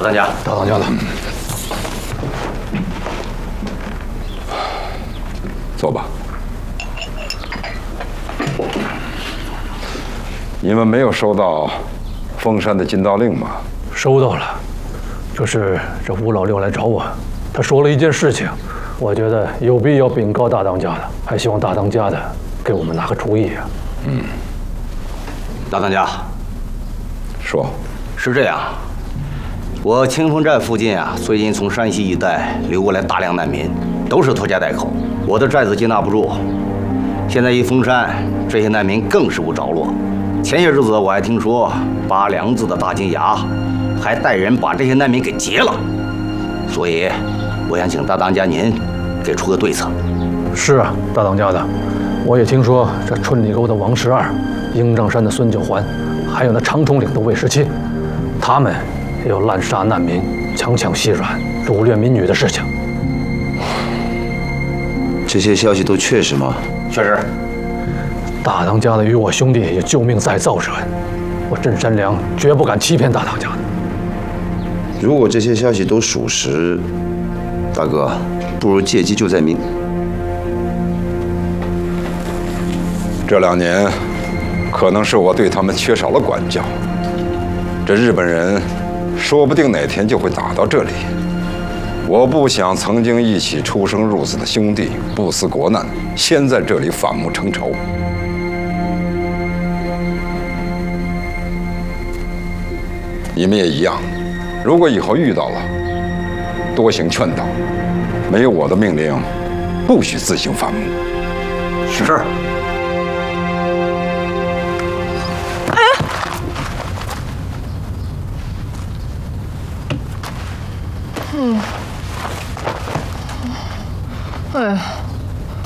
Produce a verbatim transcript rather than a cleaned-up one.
大当家， 大当家的， 坐吧。你们没有收到凤山的禁道令吗？ 收到了，就是这吴老六来找我，他说了一件事情，我觉得有必要禀告大当家的，还希望大当家的给我们拿个主意啊。 嗯，大当家， 说， 是这样，我清风寨附近啊，最近从山西一带流过来大量难民，都是拖家带口，我的寨子接纳不住。现在一封山，这些难民更是无着落。前些日子我还听说八梁子的大金牙还带人把这些难民给劫了，所以我想请大当家您给出个对策。 是啊，大当家的，我也听说这春里沟的王十二、鹰丈山的孙九环，还有那长统岭的魏十七，他们也有滥杀难民、强抢细软、掳掠民女的事情。 这些消息都确实吗？ 确实。 大当家的与我兄弟也救命在造者，我镇山良绝不敢欺骗大当家的。 如果这些消息都属实，大哥，不如借机救在民。 这两年，可能是我对他们缺少了管教。这日本人说不定哪天就会打到这里。我不想曾经一起出生入死的兄弟不思国难，先在这里反目成仇。你们也一样，如果以后遇到了，多行劝导，没有我的命令，不许自行反目。 是。 哎呀！嗯。哎呀！